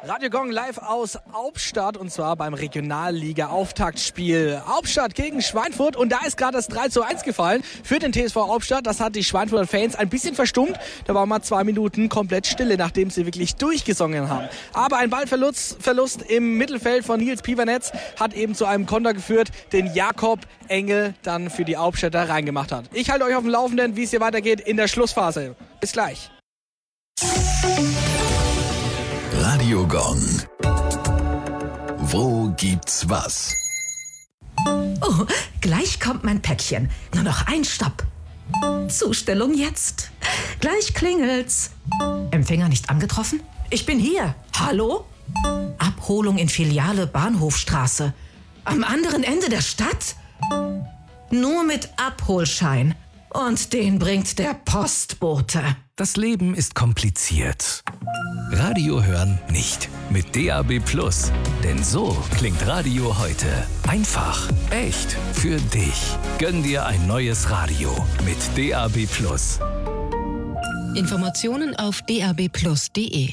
Radio Gong live aus Hauptstadt und zwar beim Regionalliga-Auftaktspiel Hauptstadt gegen Schweinfurt. Und da ist gerade das 3:1 gefallen für den TSV Hauptstadt. Das hat die Schweinfurter Fans ein bisschen verstummt. Da war mal 2 Minuten komplett Stille, nachdem sie wirklich durchgesungen haben. Aber ein Ballverlust im Mittelfeld von Nils Pievernetz hat eben zu einem Konter geführt, den Jakob Engel dann für die Hauptstädter reingemacht hat. Ich halte euch auf dem Laufenden, wie es hier weitergeht in der Schlussphase. Bis gleich. Radio Gong. Wo gibt's was? Oh, gleich kommt mein Päckchen. Nur noch ein Stopp. Zustellung jetzt. Gleich klingelt's. Empfänger nicht angetroffen? Ich bin hier. Hallo? Abholung in Filiale Bahnhofstraße. Am anderen Ende der Stadt? Nur mit Abholschein. Und den bringt der Postbote. Das Leben ist kompliziert. Radio hören nicht. Mit DAB+. Denn so klingt Radio heute. Einfach, echt, für dich. Gönn dir ein neues Radio mit DAB+. Informationen auf dabplus.de.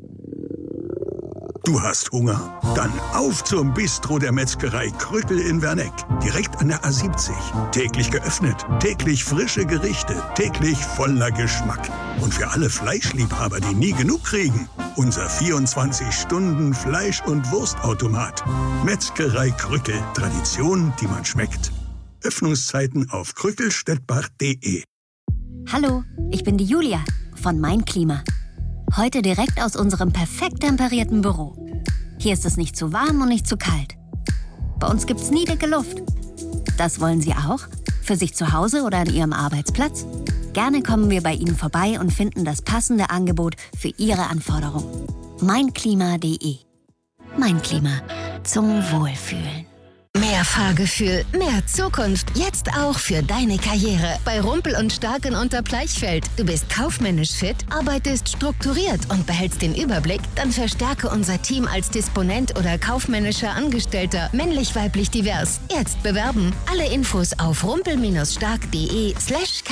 Du hast Hunger? Dann auf zum Bistro der Metzgerei Krückel in Werneck. Direkt an der A70. Täglich geöffnet, täglich frische Gerichte, täglich voller Geschmack. Und für alle Fleischliebhaber, die nie genug kriegen, unser 24-Stunden-Fleisch- und Wurstautomat. Metzgerei Krückel. Tradition, die man schmeckt. Öffnungszeiten auf krückelstettbach.de. Hallo, ich bin die Julia von Mein Klima. Heute direkt aus unserem perfekt temperierten Büro. Hier ist es nicht zu warm und nicht zu kalt. Bei uns gibt's nie dicke Luft. Das wollen Sie auch? Für sich zu Hause oder an Ihrem Arbeitsplatz? Gerne kommen wir bei Ihnen vorbei und finden das passende Angebot für Ihre Anforderungen. Meinklima.de. Mein Klima. Zum Wohlfühlen. Mehr Fahrgefühl, mehr Zukunft. Jetzt auch für deine Karriere. Bei Rumpel und Stark in Unterbleichfeld. Du bist kaufmännisch fit, arbeitest strukturiert und behältst den Überblick? Dann verstärke unser Team als Disponent oder kaufmännischer Angestellter. Männlich, weiblich, divers. Jetzt bewerben. Alle Infos auf rumpel-stark.de/karriere.